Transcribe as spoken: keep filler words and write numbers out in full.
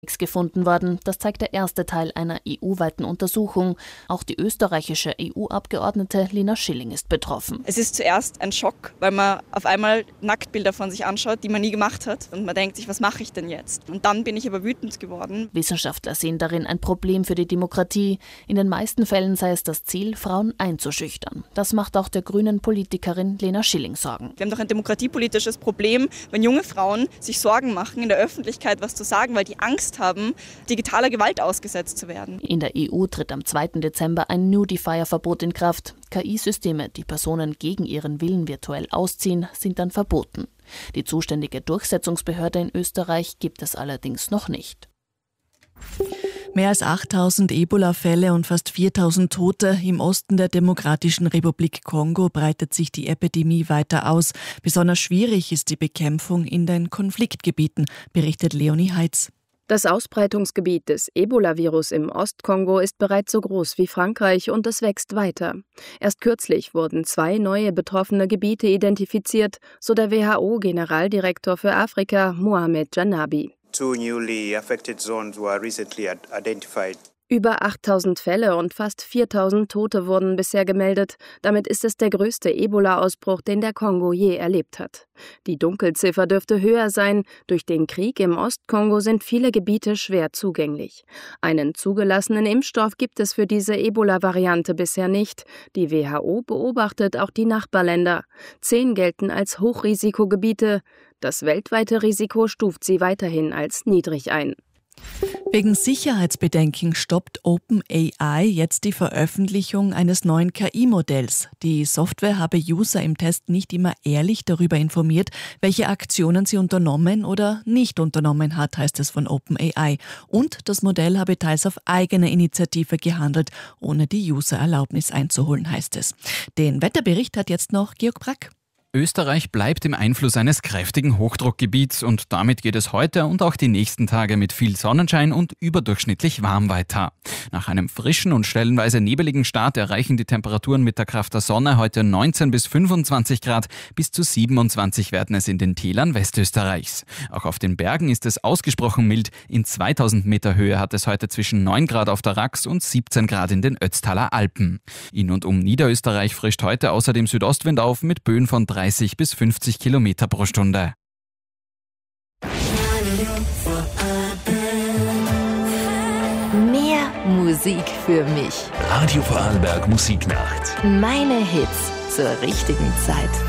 gefunden worden. Das zeigt der erste Teil einer E U-weiten Untersuchung. Auch die österreichische E U-Abgeordnete Lena Schilling ist betroffen. Es ist zuerst ein Schock, weil man auf einmal Nacktbilder von sich anschaut, die man nie gemacht hat. Und man denkt sich, was mache ich denn jetzt? Und dann bin ich aber wütend geworden. Wissenschaftler sehen darin ein Problem für die Demokratie. In den meisten Fällen sei es das Ziel, Frauen einzuschüchtern. Das macht auch der grünen Politikerin Lena Schilling Sorgen. Wir haben doch ein demokratiepolitisches Problem, wenn junge Frauen sich Sorgen machen, in der Öffentlichkeit was zu sagen, weil die Angst haben, digitaler Gewalt ausgesetzt zu werden. In der E U tritt am zweiten Dezember ein Nudifier-Verbot in Kraft. K I-Systeme, die Personen gegen ihren Willen virtuell ausziehen, sind dann verboten. Die zuständige Durchsetzungsbehörde in Österreich gibt es allerdings noch nicht. Mehr als achttausend Ebola-Fälle und fast viertausend Tote. Im Osten der Demokratischen Republik Kongo breitet sich die Epidemie weiter aus. Besonders schwierig ist die Bekämpfung in den Konfliktgebieten, berichtet Leonie Heitz. Das Ausbreitungsgebiet des Ebola-Virus im Ostkongo ist bereits so groß wie Frankreich und es wächst weiter. Erst kürzlich wurden zwei neue betroffene Gebiete identifiziert, so der W H O-Generaldirektor für Afrika Mohamed Janabi. Two newly affected zones were recently identified. Über achttausend Fälle und fast viertausend Tote wurden bisher gemeldet. Damit ist es der größte Ebola-Ausbruch, den der Kongo je erlebt hat. Die Dunkelziffer dürfte höher sein. Durch den Krieg im Ostkongo sind viele Gebiete schwer zugänglich. Einen zugelassenen Impfstoff gibt es für diese Ebola-Variante bisher nicht. Die W H O beobachtet auch die Nachbarländer. Zehn gelten als Hochrisikogebiete. Das weltweite Risiko stuft sie weiterhin als niedrig ein. Wegen Sicherheitsbedenken stoppt OpenAI jetzt die Veröffentlichung eines neuen K I-Modells. Die Software habe User im Test nicht immer ehrlich darüber informiert, welche Aktionen sie unternommen oder nicht unternommen hat, heißt es von OpenAI. Und das Modell habe teils auf eigene Initiative gehandelt, ohne die User-Erlaubnis einzuholen, heißt es. Den Wetterbericht hat jetzt noch Georg Brack. Österreich bleibt im Einfluss eines kräftigen Hochdruckgebiets und damit geht es heute und auch die nächsten Tage mit viel Sonnenschein und überdurchschnittlich warm weiter. Nach einem frischen und stellenweise nebeligen Start erreichen die Temperaturen mit der Kraft der Sonne heute neunzehn bis fünfundzwanzig Grad, bis zu siebenundzwanzig werden es in den Tälern Westösterreichs. Auch auf den Bergen ist es ausgesprochen mild. In zweitausend Meter Höhe hat es heute zwischen neun Grad auf der Rax und siebzehn Grad in den Ötztaler Alpen. In und um Niederösterreich frischt heute außerdem Südostwind auf mit Böen von dreißig bis fünfzig Kilometer pro Stunde. Mehr Musik für mich. Radio Vorarlberg Musiknacht. Meine Hits zur richtigen Zeit.